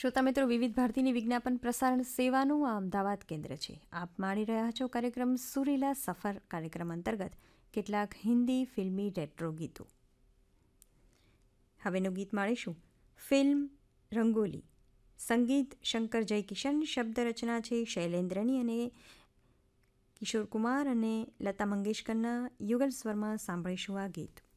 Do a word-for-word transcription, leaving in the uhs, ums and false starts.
શ્રોતા મિત્રો, વિવિધ ભારતીની વિજ્ઞાપન પ્રસારણ સેવાનું આ અમદાવાદ કેન્દ્ર છે. આપ માણી રહ્યા છો કાર્યક્રમ સુરીલા સફર. કાર્યક્રમ અંતર્ગત કેટલાક હિન્દી ફિલ્મી રેટ્રો ગીતો. હવેનું ગીત માણીશું ફિલ્મ રંગોલી. સંગીત શંકર જયકિશન, શબ્દ રચના છે શૈલેન્દ્રની અને કિશોર કુમાર અને લતા મંગેશકરના યુગલ સ્વરમાં સાંભળીશું આ ગીત.